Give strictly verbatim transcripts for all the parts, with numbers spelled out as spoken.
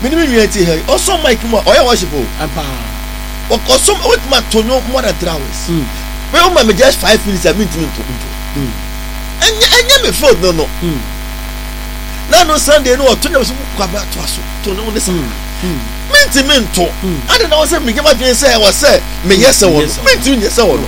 Minimum unity here. Also, Mike, or I worship. Or some old man to know more than three hours. Well, my just five minutes. I mean to me to do. And you me food no no. Now no Sunday no. To know some kwaba to us. To know this. Minti minto. I don't know what me give my say. I was say me yes I was. Minti yes I was.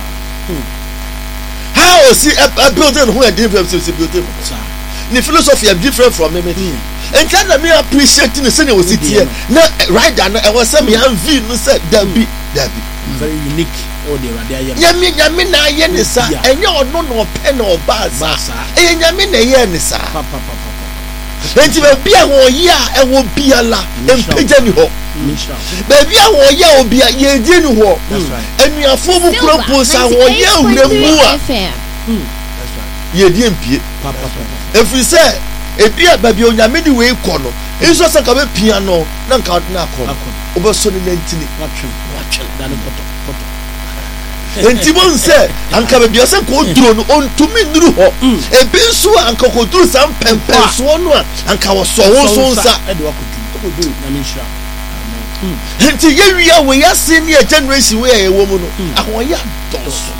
How see a building who are different from building. The philosophy is different from me. And can me appreciate the same was it here. Now right now I was saying me envy no say that be that be very unique. Oh they are there. Ya me ya me na ye ni sa. Enye ono no pen or baz. Eh ya me na ye ni sa. Enti be bia wo ye a e wo bia la empeja ni ho. Be bia wo ye obi a ye di ni ho. Enuafo bu propose a wo ye awura mu a. Ye di empie. If we say ebi a baby onyame di we kɔ no nso sɛ ka be pia no na nka na akɔ obeso ni nantini watwe watwe da no poto poto enti bon sɛ anka baby sɛ ko duro no ontumi nduru hɔ ebi nso anka ko duro sam pempe so no a anka wo so wo so nsa e de wakodu na me nhira enti ye wia we yase ne generation we ye wo mu no ahoya dɔso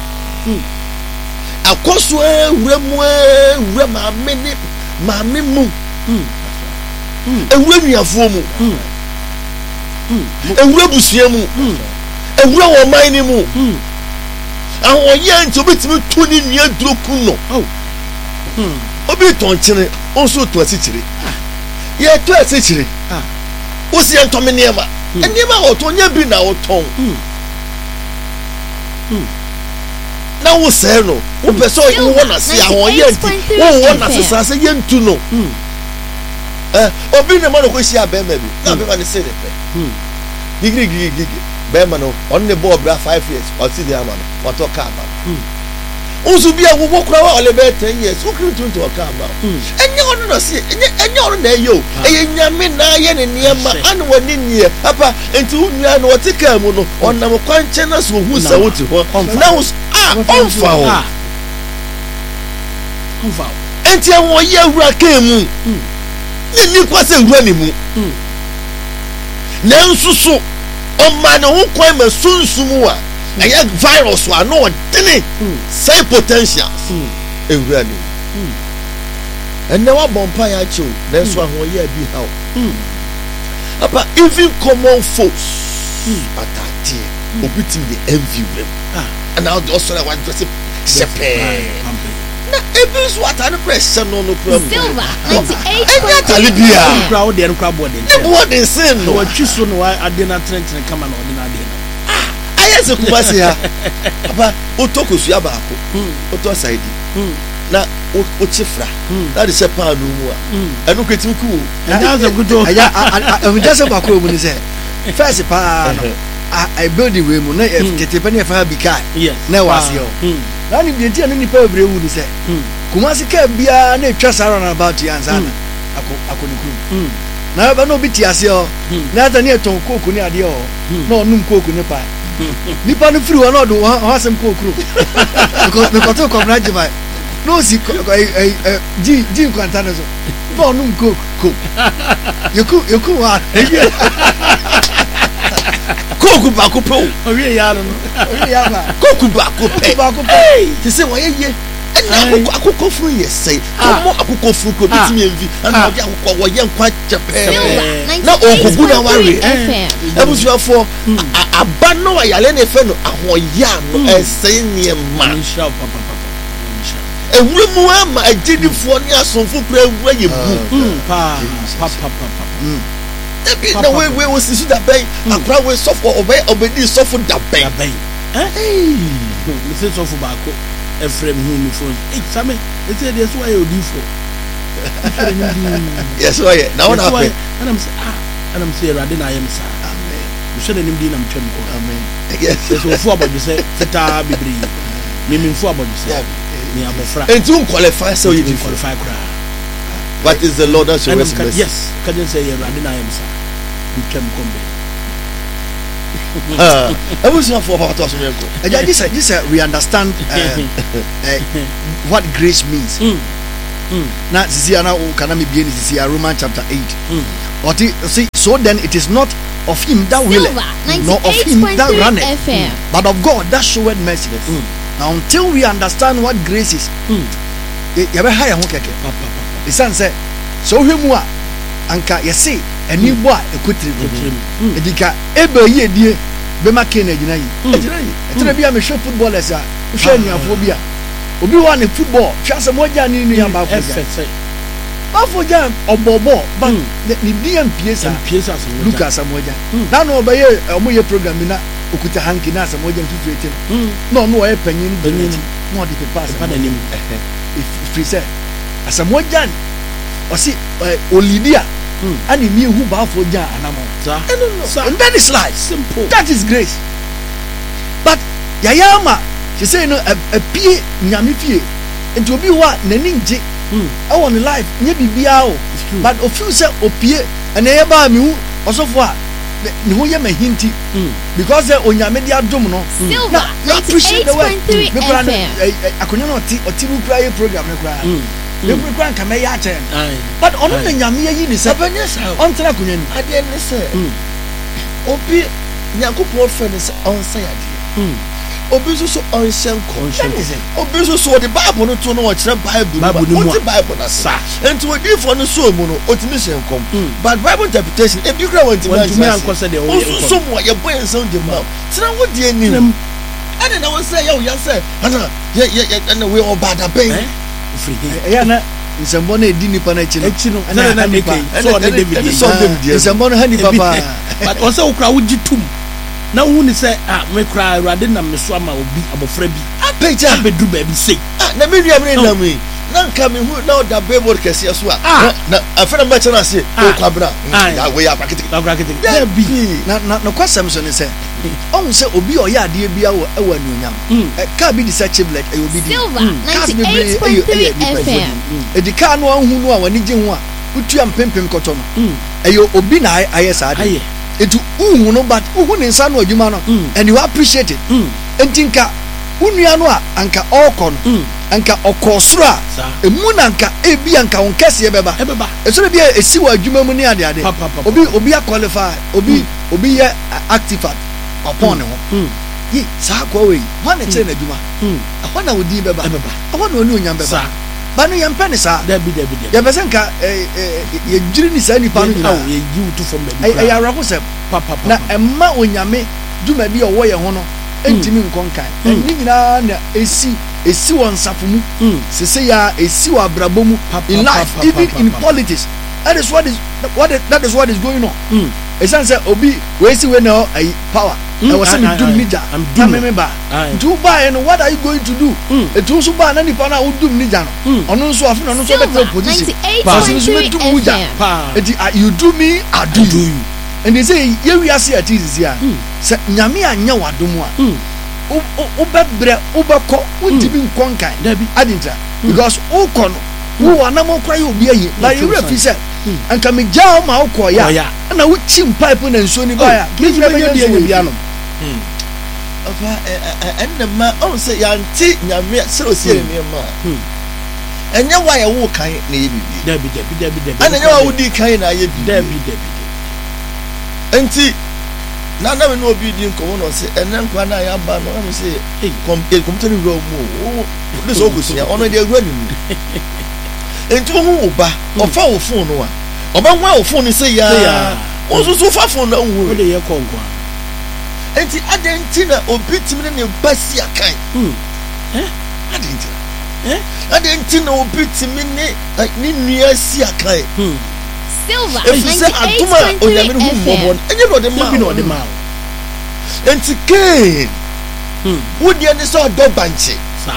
akoso ewura mu ewura ma me ne maame mu ewura nuafo mu ewura busua mu ewura wo man ni mu ahoye nti obetimi to ni nua duro kun no obi ton kire onso to asikyire ye to asikyire o si entome niema niema o to nya bi na o ton na wo say no wo person wo wona se ahoye nti wo wona se sa se ye ntu no eh obi ne ma no ko hia be ma bi na be ma ne se de pe gigi gigi gigi be ma no on the board bra five years o si de ama no what talk about unsu bia wo kura wa ole be ten years wo kiri tuntu o ka ama enye ono no se enye enye ono na eyo eye nyame na ye ne niema anu woni nie papa enti unua no wotika mu no onam kwanche na so hu sa woti ho na wo ah onfa o onfa enti awon ye awura kan mu ni ni kwase awura ni mu na nsusu o ma ne ho kwan ma sunsumu a aya virus wa no dene say potential awura ni and now bompa ya chiu na so awon ye bi how apa even common folks atati obitim the envy them and now also I want to say shepe na ebis what an pressure no no problem silver ninety-eight point eight crowd dey crowd board dey what they say no what you so no adena trend trend come na odena dey ah ayese kumasi ha apa otokosu abako oto side na o chifra that is a pan no mu a enu kwetim ku and that's a good one aya I just about ko mu ni say first pa no I building we mu na tete pa na fa bi kai na wase yo na ni bienti na nipa ebre wu ni say kumasi ka bia na etwa sara na about yansa na ako akonikuru na ba no bi ti ase yo na ta ni eton koku ni ade yo na onum koku ni pa nipa no free wa na do ho asem kokuru because me koto ko na jiba no si eh eh ji ji kwanta na so ba onum koku yoku yoku wa koku ba ko pe o wi ya no o wi ya ba koku ba ko pe ba ko pe ti se wo ye ye akoko akoko furu ye say omo akoko furu ko bitimi envi ana odi akoko wo ye nkwa chepe na ogugu na ware ebusu afo aba no wa yale na fe no ahoya no ese nie ma insha papa papa insha ewure mu ama agidifo ne asonfo kura ewure ye bu pa papa papa ebi na we we was sisu da ben akra we sofo obey obedi sofo da ben ben eh me say sofo ba ko efrem hu mi phone eh same e say dey so aye odifo yes so yeah now what happen and I'm say ah and I'm say rade na yem sa amen we should nim di na mtwem ko amen yes so fo abodu say fita bibri me me fo abodu say me abofra and to qualify so you qualify kra. What is the Lord that shows mercy? Yes, can you say you're running? I am sir. You can come back. Ah, I was not for what was miracle. Yeah, this this we understand uh, uh, what grace means. Now, this is now can I be in this Roman chapter eight. Or see, So then it is not of him that willeth, nor of him that runneth, mm. but of God that showeth mercy. Mm. Now until we understand what grace is, you be higher. The son said, so him wa anka yesi eni bo a ekotire go edika ebe ye die be ma ken agina yi agina yi etere bia me hwe footballers a hwe anuafo bia obi wa ne football hwe se moja ni ni amba ko ba fo ja obobo ba ni dia mpiesa mpiesa so Lucas amoja na no obaye omo ye program na okuta hanki na asamoja ntutu ete no no e panyin panyin no de pass pa na nim if free say asamoja o si olidia ani mi hu ba fo ja anamo sa and that is life simple, that is grace. But yayama she say no a pie nyame fie enti obi wa nani nje I want life nye bibia o but o feel say opie and e ba mi hu osofo a ni ho ye ma hinti because the onyame dia dom no na appreciate the way me kura akonya no ti oti ru kura ye program ne kura me kura kan me ya chen but ono na nyame yi ni se on tena akonya ni ade ne se obi nyankopon fe ne se on say ade obi so so on shen kon obi so so the bible no to no wa kire bible no what the bible na sa enti we di for no so mu no otimi shen kon but bible interpretation e bi kra want to me anko say the o so mo ye boy nsan de ma tena wo die ni ana na wo say ya wo ya say ana ye ye ana we obada ben free ya na nsembo na edi nipa na echi no ana na nipa so de david so david nsembo no ha nipa pa but o say ukra wo gitum na hu ni say ah me kra awrade na me so ama obi abofra bi apeja abedu ba bi say ah na me nua me na me na nka me hu na oda bebo kese so a na afena me chana se o kwabra ya we ya pakete pakete ya bi na na no kwasam so ni say on say obi o ya ade bia wo e wanu nyam ka bi di say chiblet e obi di ninety-eight point three F M edika no hu no a wani gye ho a utua mpempem koto no e yo obi na aye sa ade etu uhu no but uhu ne nsa no adwuma no and you appreciate it entinka unua no a anka okọ no anka okosoro a emu na anka ebi anka onkese beba ebeba esoro bi esi wa adwuma mu ne ade ade obi obi qualify obi obi ye active upon ne ho yi sa kwa we ho na kire na adwuma ho na odi beba ho na oni onyam beba ba no yempe ne sa dabi dabi dabi ye pese nka ye jiri ni sa nipa no nyina ye yi utu from baby ay ay arako se papa na emma onyame duma bi owo ye ho no entimi nkonkan ni nyina na esi esi won safumu sese ya esi wa abrabomu in life even in politics that is what is what is, that is what is going on esan say obi we si we na ay power I was saying do nija I'm do remember do buy and what are you going to do e to so ba na nipa na wo dum nija no ono nso afi no no so better position ninety-eight point three F M you do me I do you and they say ye we are see at this here say nyame anya wadom a o bebre o beko untimi nkonkan adinta because o kono wo anamo kwai obi ayi na you refi say anka me jaw ma okoya na wo chim pipe na nso ni ba ya me be ye die bia no ofa and ma on say yanti nyame se o sie ni ma enya wa ye wo kan na ye bibi dabi dabi dabi dabi ana nya wa wo di kan na ye bibi dabi dabi enti na na me no obi di nko no se enen kwa na ya ba no am say eh kom e kom tani ro mu o so okusia ono de agura ni mu enti wo hu ba ofa wo phone no a oba nwa wo phone se ya o so so fa phone na wo de ye konkwa enti adenti na obi timi ne basi akan eh adenti eh adenti na obi timi ne ni nua si akan Silver ninety-eight point three F M enye no de ma no de ma enti ke wo de ni so do banche sa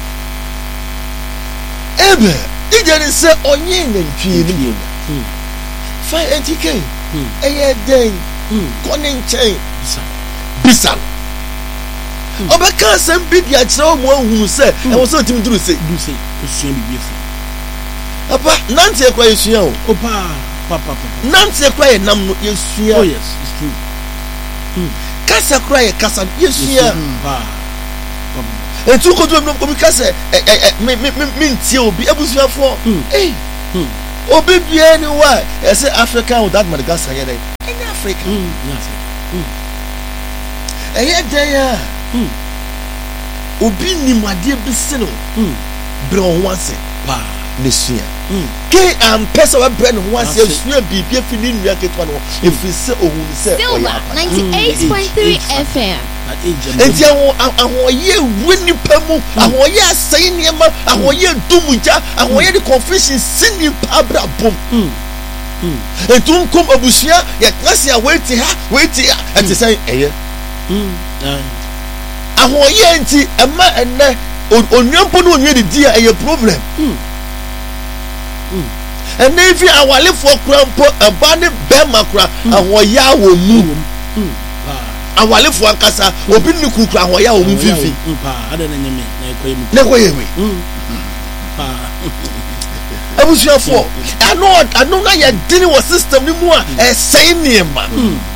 ebe ije ni se onye nantwie ni fa enti ke eye den ko ne nchen bisa obeka sem bi dia kire o mo hu se e wo so tim duru se du se osua bi bi apa nante kwa yesua o opa papa papa nante kwa ye nam no yesua oh yes it's true mm. Kasa kwa ye kasa yesua ba etu ko do no ko mi kasa eh eh me me me ntie obi abusuafo eh obi bia ni wa e say African without Madagascar here dey in Africa mm yes mm eh dey ya mm obi ni made bi se no mm bre ho ase pa ne sua mm ke am pesa wa bre ho ase sua bibia fi ni nua ketwa no e fi se ohun se o ya ninety-eight point three F M enti ahoye wini pamu ahoye asai niema ahoye dumuja ahoye the confusion sini pabra bom mm mm etum kom abusia ya klase ya wait ha wait ya enti say eye mm ahoye enti ema enne onwampo no onwe di ya eye problem mm mm enne fi awalefo krampo eba ne bema kra ahoye awo mu mm awalefo ankasa obi ni kukura ahoya o mfifi pa ada na nyame na ekoyemi na ekoyemi pa abusuafo ano ano na ya dini wo system ni mu a e sei niema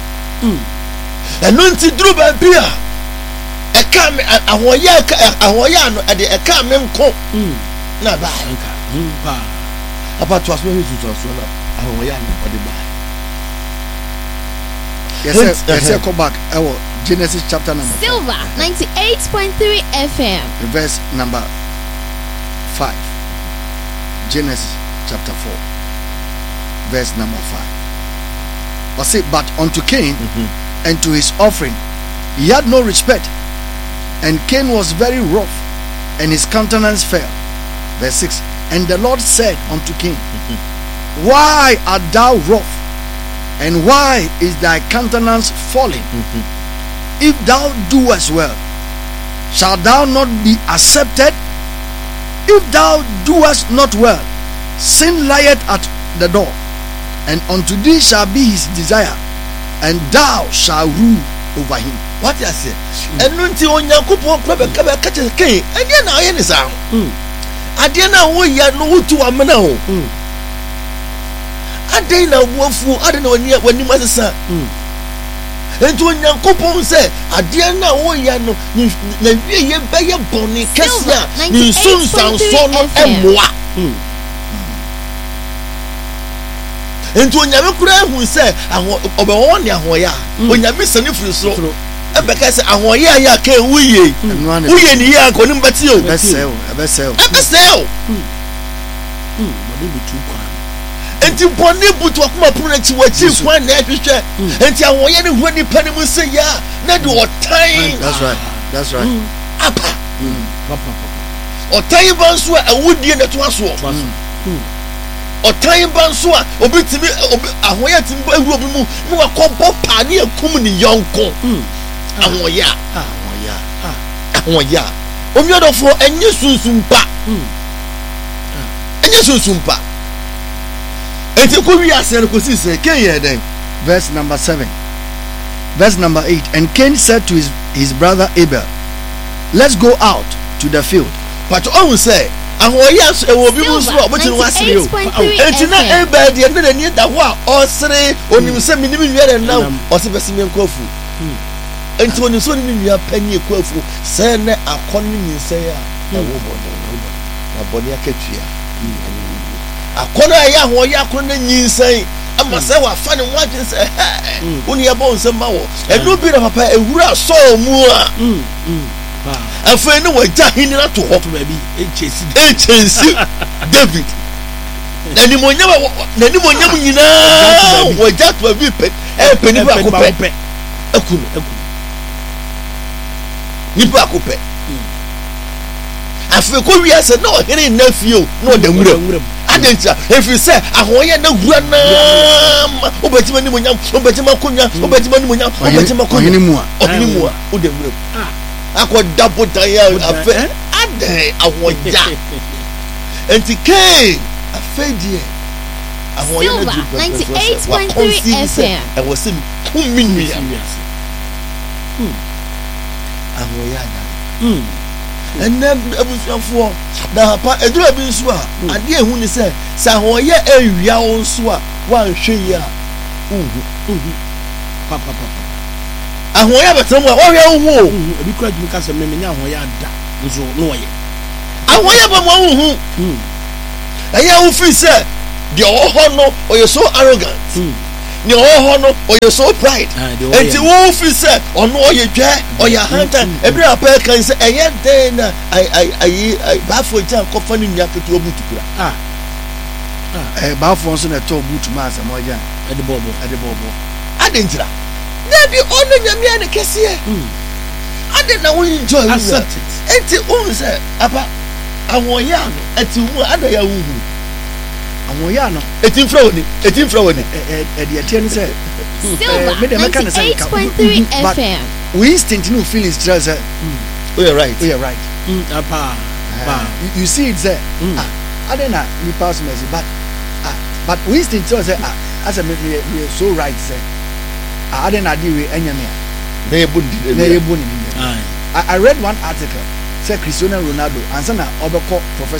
eno nti duru ba bia e ka me ahoya ahoya no e de e ka me nko na ba anka pa apa to aso he tutu aso na ahoya no o de ba. Yes, sir. Yes, sir. Come back. Our Genesis chapter number Silver ninety-eight point three F M. Verse number five. Genesis chapter four. Verse number five. I say, but unto Cain mm-hmm. and to his offering he had no respect, and Cain was very rough, and his countenance fell. Verse six. And the Lord said unto Cain, mm-hmm. why art thou rough? And why is thy countenance falling? Mm-hmm. If thou doest well, shalt thou not be accepted? If thou doest not well, sin lieth at the door, and unto thee shall be his desire, and thou shalt rule over him. What you say? And unti onyankopon kura be ka be ka che kai, ade na aye ni sa. Mm. Ade na wo ya no wutu amena ho. Mm. Ade na wofu ade na wani wani masesa enti onyankopon se ade na wo ya no na wie ye be ye boni kesia ni sunsan so no emoa enti onyame kura hu se aho obewo ne ahoya onyame sane firi so ebe ka se ahoya ya ka wuye wuye ni ya ko ni mbati o ebesel ebesel ebesel mm body be too quiet. Enti boni butu akuma puna chi wachi kwa na hwehwe enti ahoye ne hu ni pani mu se ya na de otan. That's right, that's right. Apa papa papa otan ban so a awudie na to aso otan ban so a obi timi ahoye timi ewu obi mu ni wakobo pa ni ekum ni yonko ahoye ahoye ahoye omyodofo enye sunsunpa enye sunsunpa. Verse number seven. Verse number eight. And Cain said to his, his brother Abel, let's go out to the field. But I say, I yes, it will be what you want to do. And now, Abel, the end of the year, that war, or say, on you send me and now, or Sebastian Kofu. And to when you saw me, you are penny Kofu, send a conning say, a woman, a bonia ketria. Akona ya ho ya akona nyinsan ama se wa fa ne waje se woni ya bon se mawo enu bi na papa ewura so mu a afa ne waja hini na to ho to ba bi echesi echesi David na ni mo nyama na ni mo nyam nyina waja to bi pe e pe ni ba ko pe akunu ni ba ko pe afa ko wi ase na o hini na fio na o da nwura adentia if you say ahoye na wura na obetima ni monyam obetima konya obetima ni monyam obetima konya ohini mu a ohini mu a o de wura akọ double tire afa ade ahoya enti ke afa die ahoye na du ninety-eight point three F M e was sim kuminua hmm ahoya na hmm and then abusuafo na pa edura bi nso a ade ehu ni se sa hoye awia wo nso a wan hwe ya uhu uhu papa papa ahoya betem a wo hwe wo ebi kura dum ka se me nya ahoya da nso no ye ahoya ba mo uhu hmm aya wo fi se the ohono or you're so arrogant. The ohono or you're so pride. And the wolf is said, or no, you jack or your hunter. Every apple can say, and yet then I I I baffle jam coffin in Yaka to Obutukura. Ah, a baffles in a toe boot mass and Moja at the Bobo at the Bobo. I didn't. There be only Yamian Cassia. I didn't know we enjoy it. And the owner said, Apa, I want Yan, and to other Yahoo. Amoyano, a team flowing, a team flowing, at the attendance said, eight point three F M. We instantly feel his treasure. We are right, we are right. You see, it's there. I don't know, you pass me, but but we instantly say, as a we are so right, sir. I don't know, any they are I read one article, say Cristiano Ronaldo, and son of Obako professor.